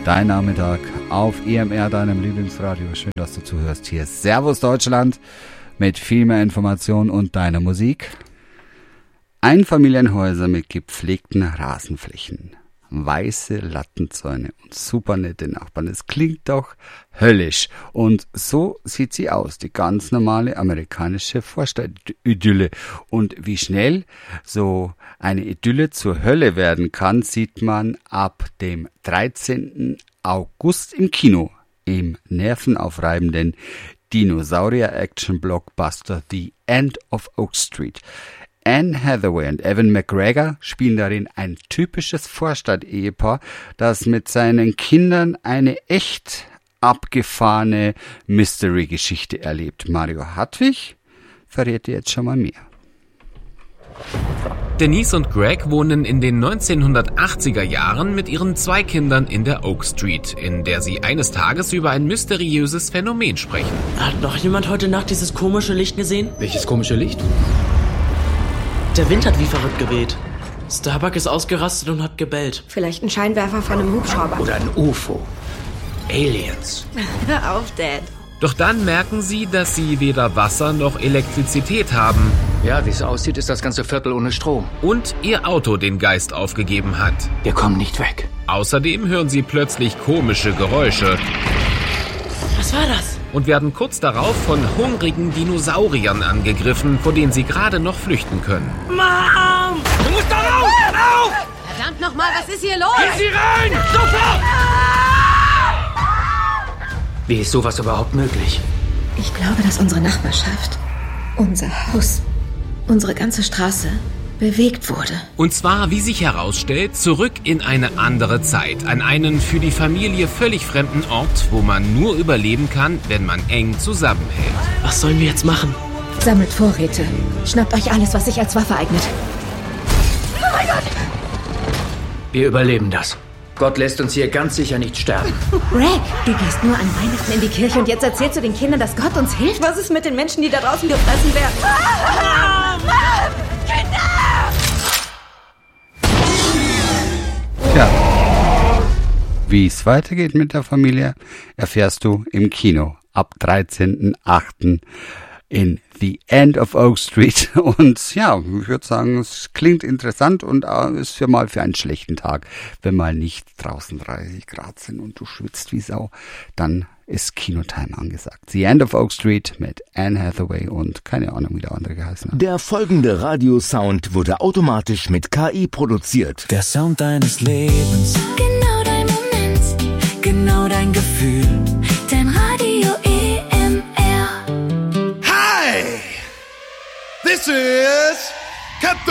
Dein Nachmittag auf EMR, deinem Lieblingsradio. Schön, dass du zuhörst. Hier ist Servus Deutschland mit viel mehr Information und deiner Musik. Einfamilienhäuser mit gepflegten Rasenflächen, weiße Lattenzäune und super nette Nachbarn. Das klingt doch höllisch. Und so sieht sie aus, die ganz normale amerikanische Vorstadt-Idylle. Und wie schnell so eine Idylle zur Hölle werden kann, sieht man ab dem 13. August im Kino, im nervenaufreibenden Dinosaurier-Action-Blockbuster The End of Oak Street. Anne Hathaway und Evan McGregor spielen darin ein typisches Vorstadt-Ehepaar, das mit seinen Kindern eine echt abgefahrene Mystery-Geschichte erlebt. Mario Hartwig verrät dir jetzt schon mal mehr. Denise und Greg wohnen in den 1980er Jahren mit ihren 2 Kindern in der Oak Street, in der sie eines Tages über ein mysteriöses Phänomen sprechen. Hat noch jemand heute Nacht dieses komische Licht gesehen? Welches komische Licht? Der Wind hat wie verrückt geweht. Starbuck ist ausgerastet und hat gebellt. Vielleicht ein Scheinwerfer von einem Hubschrauber. Oder ein UFO. Aliens. Hör auf, Dad. Doch dann merken sie, dass sie weder Wasser noch Elektrizität haben Ja, wie es aussieht, ist das ganze Viertel ohne Strom. und ihr Auto den Geist aufgegeben hat. Wir kommen nicht weg. Außerdem hören sie plötzlich komische Geräusche Was war das? und werden kurz darauf von hungrigen Dinosauriern angegriffen, vor denen sie gerade noch flüchten können. Mom! Du musst da raus! Auf! Verdammt nochmal, was ist hier los? Sie rein! Sofort! Wie ist sowas überhaupt möglich? Ich glaube, dass unsere Nachbarschaft, unser Haus, unsere ganze Straße bewegt wurde. Und zwar, wie sich herausstellt, zurück in eine andere Zeit, an einen für die Familie völlig fremden Ort, wo man nur überleben kann, wenn man eng zusammenhält. Was sollen wir jetzt machen? Sammelt Vorräte. Schnappt euch alles, was sich als Waffe eignet. Oh mein Gott! Wir überleben das. Gott lässt uns hier ganz sicher nicht sterben. Greg, du gehst nur an Weihnachten in die Kirche und jetzt erzählst du den Kindern, dass Gott uns hilft? Was ist mit den Menschen, die da draußen gefressen werden? Tja, wie es weitergeht mit der Familie, erfährst du im Kino ab 13.08. in The End of Oak Street. Und ja, ich würde sagen, es klingt interessant und ist für einen schlechten Tag. Wenn mal nicht draußen 30 Grad sind und du schwitzt wie Sau, dann ist Kinotime angesagt. The End of Oak Street mit Anne Hathaway und keine Ahnung, wie der andere geheißen hat. Der folgende Radiosound wurde automatisch mit KI produziert. Der Sound deines Lebens. Genau dein Moment, genau dein Gefühl. Dein Radio EMR. Hi! This is Captain